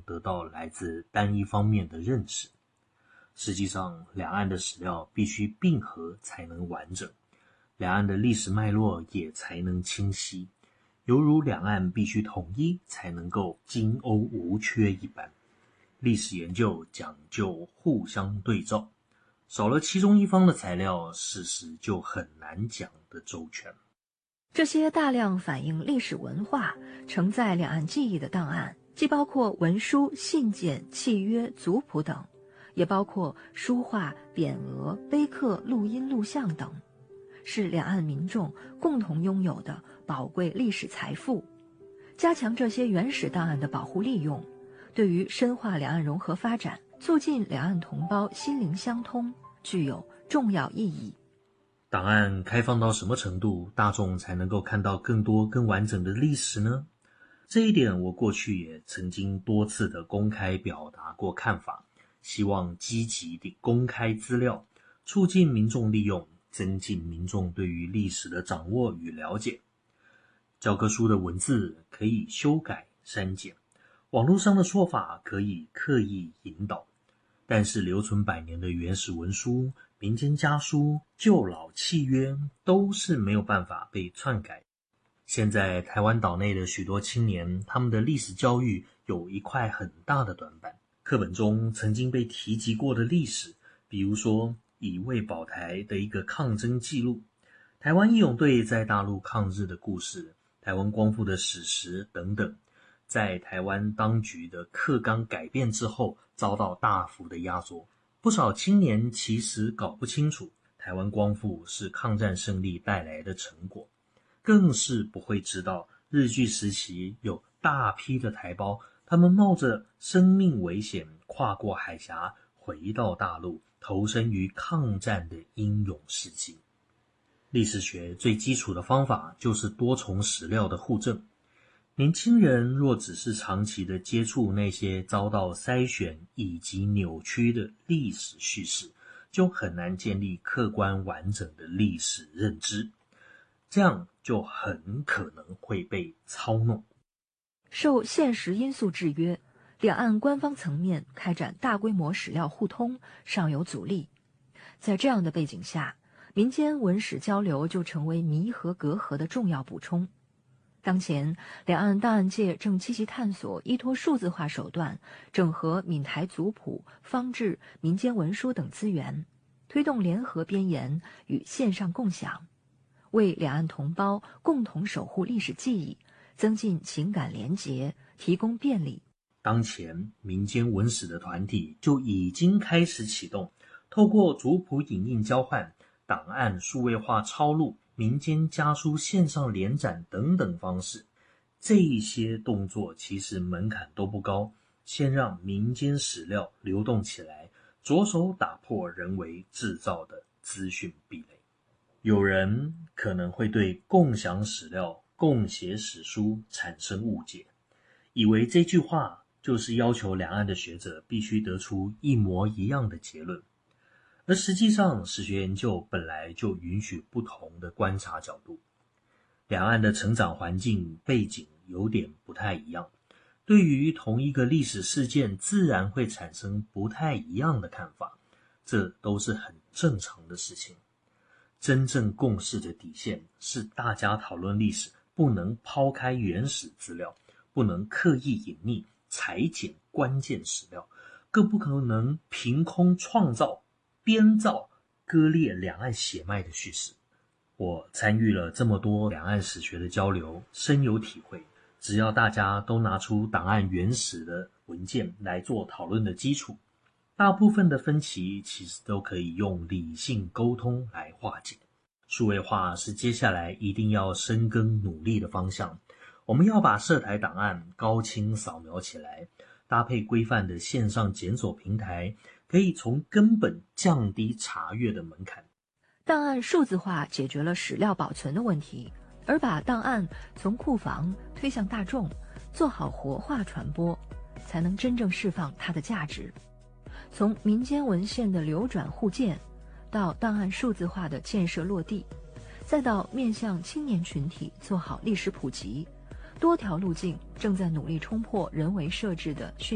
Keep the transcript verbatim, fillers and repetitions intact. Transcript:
得到来自单一方面的认识。实际上，两岸的史料必须并合才能完整，两岸的历史脉络也才能清晰，犹如两岸必须统一才能够金瓯无缺一般。历史研究讲究互相对照，少了其中一方的材料，事实就很难讲得周全。 这些大量反映历史文化、承载两岸记忆的档案，既包括文书、信件、契约、族谱等，也包括书画、匾额、碑刻、录音、录像等，是两岸民众共同拥有的宝贵历史财富。加强这些原始档案的保护利用，对于深化两岸融合发展、促进两岸同胞心灵相通，具有重要意义。 档案开放到什么程度，大众才能够看到更多更完整的历史呢？这一点我过去也曾经多次的公开表达过看法，希望积极地公开资料，促进民众利用，增进民众对于历史的掌握与了解。教科书的文字可以修改删减，网络上的说法可以刻意引导，但是留存百年的原始文书、民间家书、旧老契约都是没有办法被篡改。现在台湾岛内的许多青年，他们的历史教育有一块很大的短板。课本中曾经被提及过的历史，比如说以卫保台的一个抗争记录，台湾义勇队在大陆抗日的故事，台湾光复的史实等等，在台湾当局的课纲改变之后，遭到大幅的压缩。不少青年其实搞不清楚台湾光复是抗战胜利带来的成果，更是不会知道日据时期有大批的台胞，他们冒着生命危险跨过海峡回到大陆，投身于抗战的英勇事迹。历史学最基础的方法就是多重史料的互证。年轻人若只是长期的接触那些遭到筛选以及扭曲的历史叙事，就很难建立客观完整的历史认知，这样就很可能会被操弄。 受现实因素制约，两岸官方层面开展大规模史料互通尚有阻力。在这样的背景下，民间文史交流就成为弥合隔阂的重要补充。当前，两岸档案界正积极探索依托数字化手段，整合闽台族谱、方志、民间文书等资源，推动联合编研与线上共享，为两岸同胞共同守护历史记忆，增进情感连结，提供便利。 当前，民间文史的团体就已经开始启动，透过族谱影印交换、档案数位化抄录、民间家书线上联展等等方式。这一些动作其实门槛都不高，先让民间史料流动起来，着手打破人为制造的资讯壁垒。有人可能会对共享史料、共写史书产生误解，以为这句话就是要求两岸的学者必须得出一模一样的结论。而实际上，史学研究本来就允许不同的观察角度。两岸的成长环境背景有点不太一样，对于同一个历史事件自然会产生不太一样的看法，这都是很正常的事情。真正共识的底线是大家讨论历史不能抛开原始资料，不能刻意隐匿、裁剪关键史料，更不可能凭空创造编造割裂两岸血脉的叙事。我参与了这么多两岸史学的交流，深有体会，只要大家都拿出档案原始的文件来做讨论的基础，大部分的分歧其实都可以用理性沟通来化解。数位化是接下来一定要深耕努力的方向，我们要把涉台档案高清扫描起来，搭配规范的线上检索平台，可以从根本降低查阅的门槛。 档案数字化解决了史料保存的问题，而把档案从库房推向大众，做好活化传播，才能真正释放它的价值。从民间文献的流转互鉴，到档案数字化的建设落地，再到面向青年群体做好历史普及，多条路径正在努力冲破人为设置的讯